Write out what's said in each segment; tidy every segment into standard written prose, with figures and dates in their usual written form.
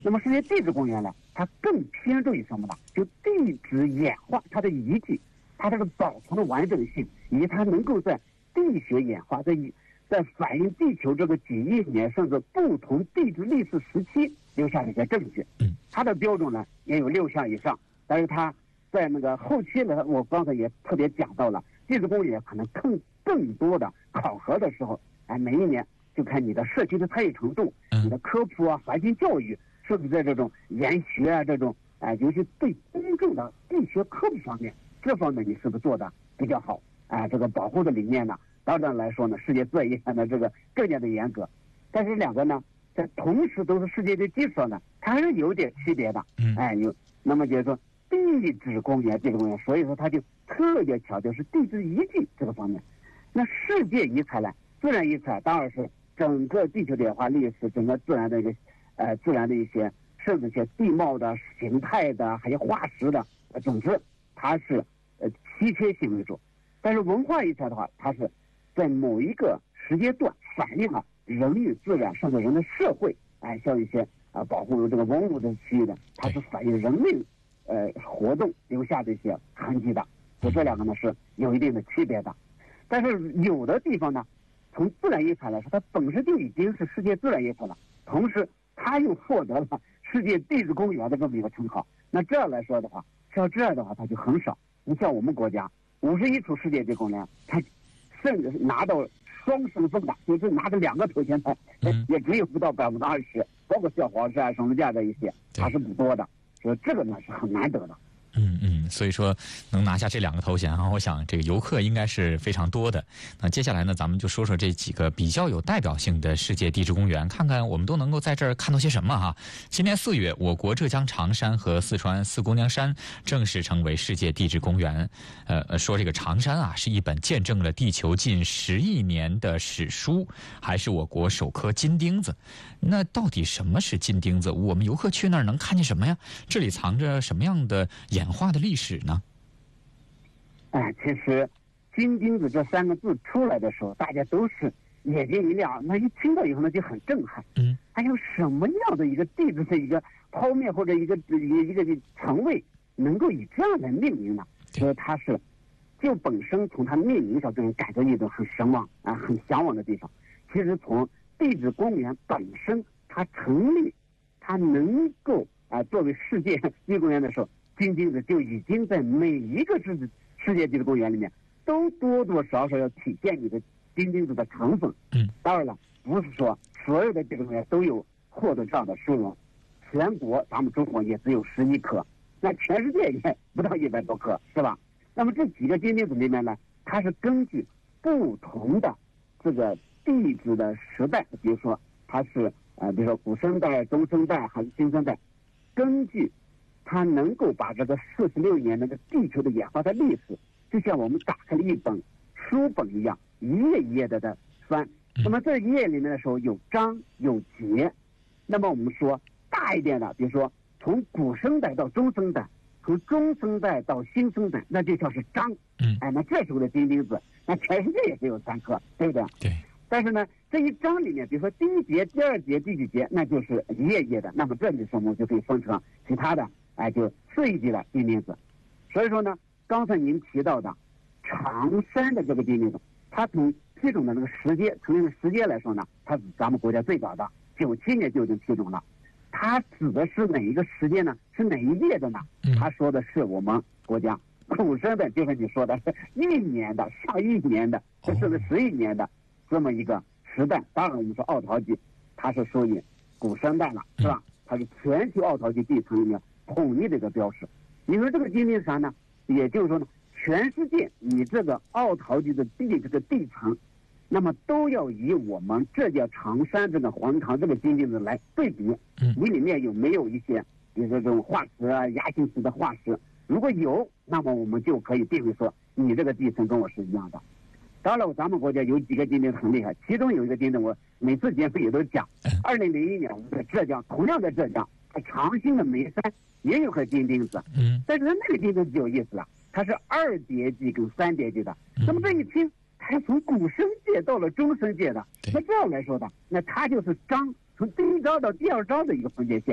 那么世界地质公园呢，它更偏重于什么呢？就地质演化它的遗迹，它这个保存的完整性，以及它能够在地学演化在反映地球这个几亿年甚至不同地质历史时期留下的一些证据。它的标准呢也有6项以上，但是它在那个后期呢，我刚才也特别讲到了，地质公园可能更多的考核的时候，每一年就看你的社区的参与程度，你的科普啊、环境教育，是不是在这种研学啊这种尤其对公众的地学科普方面，这方面你是不是做的比较好？这个保护的理念呢，当然来说呢，世界自然遗产的这个更加的严格，但是2个呢，在同时都是世界的基础上呢，它还是有点区别的。那么就是说地质公园，所以说它就特别强调是地质遗迹这个方面。那世界遗产呢，自然遗产当然是整个地球的演化历史，整个自然的一些，甚至一些地貌的形态的，还有化石的，总之它是稀缺性为主。但是文化遗产的话，它是在某一个时间段反映了人与自然甚至人的社会，像一些保护这个文物的区域的，它是反映人类活动留下的一些痕迹的。所以这2个呢是有一定的区别的。但是有的地方呢，从自然遗产来说，它本身就已经是世界自然遗产了，同时它又获得了世界地质公园的这么一个称号。那这样来说的话，像这样的话它就很少。你像我们国家51处世界地质公园，它甚至拿到双身份的，就是拿着2个头衔的，也只有不到20%，包括小黄石啊、什么这样的一些，它是不多的。所以这个呢是很难得的。 所以说能拿下这2个头衔我想这个游客应该是非常多的。那接下来呢，咱们就说说这几个比较有代表性的世界地质公园，看看我们都能够在这儿看到些什么哈。今年4月，我国浙江常山和四川四姑娘山正式成为世界地质公园。说这个常山是一本见证了地球近10亿年的史书，还是我国首颗金钉子。那到底什么是金钉子？我们游客去那儿能看见什么呀？这里藏着什么样的演化的历史呢？ 其实金钉子这3个字出来的时候，大家都是眼睛一亮，那一听到以后呢就很震撼。还有什么样的一个地质的一个剖面或者一个层位能够以这样的命名呢？所以它是就本身从它命名上给人感觉一种很神往很向往的地方。其实从地质公园本身它成立，它能够作为世界地质公园的时候，金钉子就已经在每一个世界地质公园里面都多多少少要体现你的金钉子的成分。当然了，不是说所有的地质公园都有获得这样的殊荣，全国咱们中国也只有11颗，那全世界也不到100多颗，是吧？那么这几个金钉子里面呢，它是根据不同的这个地质的时代，比如说它是比如说古生代、中生代还是新生代，根据它能够把这个46年那个地球的演化的历史，就像我们打开了一本书本一样，一页一页的翻。那么这一页里面的时候有章有节，那么我们说大一点的，比如说从古生代到中生代，从中生代到新生代，那就叫是章。那这时候的金钉子，那全世界也只有3颗，对不对？ 对。 但是呢，这一章里面，比如说第1节、第2节、第几节，那就是一页页的。那么这里我们就可以分成其他的，就4亿级的金钉子。所以说呢，刚才您提到的常山的这个金钉子，它从批准的那个时间，从那个时间来说呢，它是咱们国家最早的，97年就已经批准了。它指的是哪一个时间呢？是哪一届的呢？他说的是我们国家古生的，就是你说的1亿年的、上1亿年的，甚至10亿年的这么一个时代。当然我们说奥陶纪，它是属于古生代了，是吧？它是全球奥陶纪地层里面统一的一个标识。你说这个金钉山呢，也就是说呢，全世界你这个奥陶纪的这个地层，那么都要以我们浙江常山这个黄塘这个金钉子来对比，你里面有没有一些比如说这种化石亚型石的化石？如果有，那么我们就可以定位说你这个地层跟我是一样的。当然咱们国家有几个金钉很厉害，其中有一个金钉我每次节目也都讲，2001年我们在浙江，同样在浙江长兴的眉山也有颗金钉子，但是那个金钉子就有意思了，它是2叠纪跟3叠纪的。那么这一听，它是从古生界到了中生界的，那这样来说的，那它就是章从第1章到第2章的一个分界线了。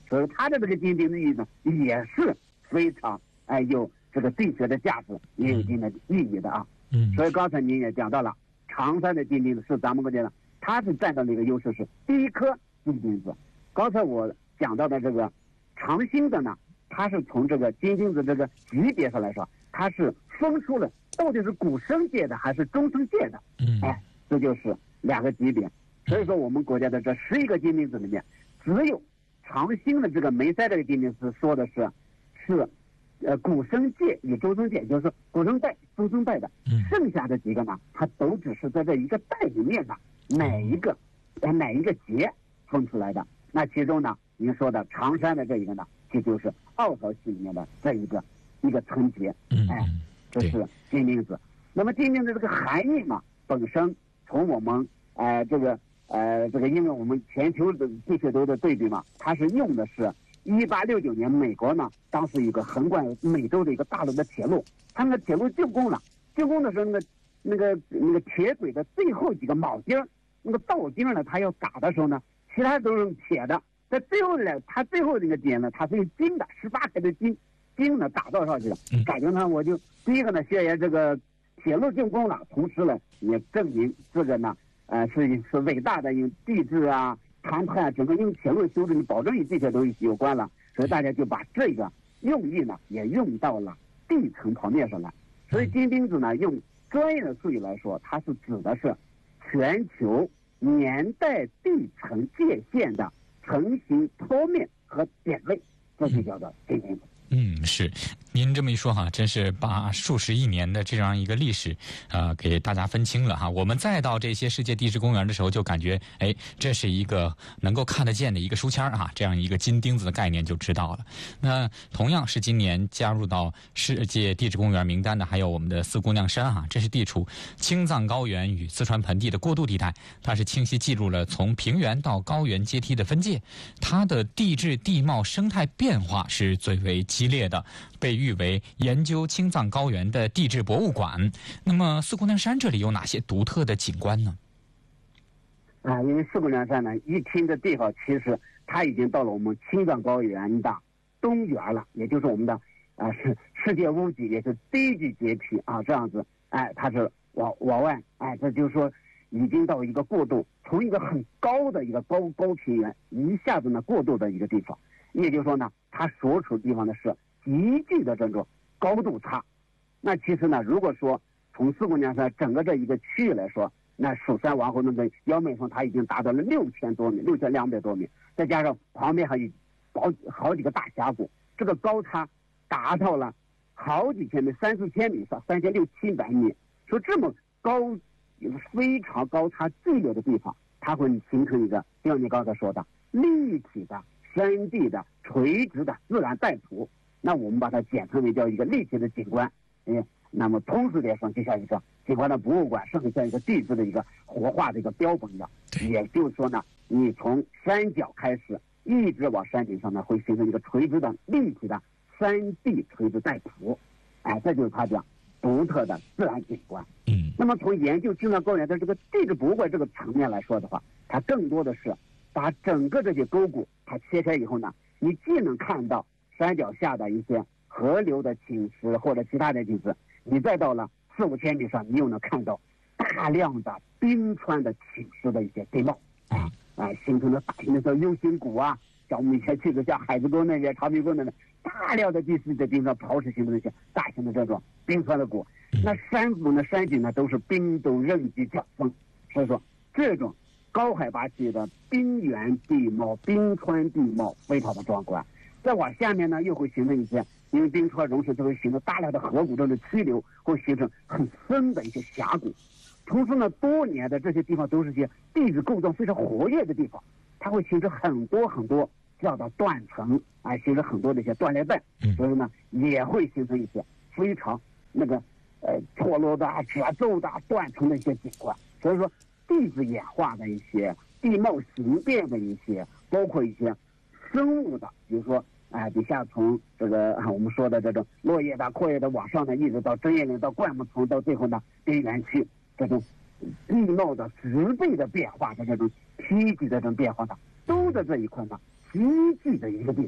所以它的这个金钉子意义呢，也是非常有这个地学的价值，也有一定的意义的啊。所以刚才您也讲到了，常山的金钉子是咱们国家的，它是占到了一个优势，是第一颗金钉子。刚才我讲到的这个长兴的呢，它是从这个金钉子这个级别上来说，它是分出了到底是古生界的还是中生界的，这就是2个级别。所以说我们国家的这11个金钉子里面，只有长兴的这个梅塞这个金钉子说的是古生界与中生界，就是古生代、中生代的，剩下的几个呢，它都只是在这一个代里面的哪一个节分出来的。那其中呢，您说的常山的这一个呢，这就是奥陶系里面的这一个层节，这是金钉子。那么金钉子这个含义嘛，本身从我们这个因为我们全球的地区都的对比嘛，它是用的是1869年美国呢，当时有个横贯美洲的一个大陆的铁路，他们的铁路竣工了，竣工的时候那个铁轨的最后几个铆钉，那个道钉呢，它要打的时候呢，其他都是铁的，在最后呢，它最后那个点呢，它是用金的18开的金呢打造上去的。感觉呢，我就第一个呢，谢爷这个铁路竣工了，同时呢也证明这个呢是伟大的，用地质啊、谈判整个用铁路修正保证与这些都有关了，所以大家就把这个用意呢也用到了地层旁面上来。所以金钉子呢，用专业的术语来说，它是指的是全球年代地层界限的成型剖面和点位，这就叫做金钉子。 是，您这么一说哈，真是把数十亿年的这样一个历史，给大家分清了哈。我们再到这些世界地质公园的时候，就感觉，这是一个能够看得见的一个书签哈，这样一个金钉子的概念就知道了。那同样是今年加入到世界地质公园名单的，还有我们的四姑娘山哈，这是地处青藏高原与四川盆地的过渡地带，它是清晰记录了从平原到高原阶梯的分界，它的地质地貌生态变化是最为激烈的，被誉为研究青藏高原的地质博物馆。那么四姑娘山这里有哪些独特的景观呢？ 因为四姑娘山呢，一听的地方，其实它已经到了我们青藏高原的东缘了，也就是我们的是世界屋脊，也是第一级阶梯啊，这样子，它是往外，这就是说已经到一个过渡，从一个很高的一个高平原一下子呢过渡的一个地方。也就是说呢，它所处的地方呢是急剧的这种高度差。那其实呢，如果说从四姑娘山整个这一个区域来说，那蜀山王侯那个腰美峰它已经达到了6000多米，6200多米，再加上旁边还有好几个大峡谷，这个高差达到了好几千米，3-4千米上，3600-700米。说这么高，非常高差剧烈的地方，它会形成一个，就像你刚才说的立体的山地的垂直的自然带图，那我们把它简称为叫一个立体的景观。那么同时来说，就像一个景观的博物馆，甚至像一个地质的一个活化的一个标本一样。也就是说呢，你从山脚开始，一直往山顶上呢，会形成一个垂直的立体的山地垂直带图。这就是它讲独特的自然景观。那么从研究青藏高原的这个地质博物馆这个层面来说的话，它更多的是把整个这些沟谷它切开以后呢，你既能看到山脚下的一些河流的侵蚀或者其他的景色，你再到了4-5千米上，你又能看到大量的冰川的侵蚀的一些地貌，形成了大型的叫 U 型谷啊，像我们以前去的像海子沟那边、长鼻沟那边，大量的地势的冰川刨蚀形成的一些大型的这种冰川的谷。那山谷呢、山景呢都是冰都任级角峰，所以说这种高海拔区的冰原地貌、冰川地貌非常的壮观。再往下面呢，又会形成一些，因为冰川融水就会形成大量的河谷中的溪流，会形成很深的一些峡谷。同时呢，多年的这些地方都是些地质构造非常活跃的地方，它会形成很多叫做断层，形成很多的一些断裂带，所以呢，也会形成一些非常错落的、褶皱的、断层的一些景观。所以说，地质演化的一些地貌形变的一些，包括一些生物的，比如说底下从这个我们说的这种落叶的、阔叶的往上呢，一直到针叶林、到灌木丛，到最后呢边缘区，这种地貌的植被的变化的这种梯级的这种变化呢，都在这一块呢奇迹的一个地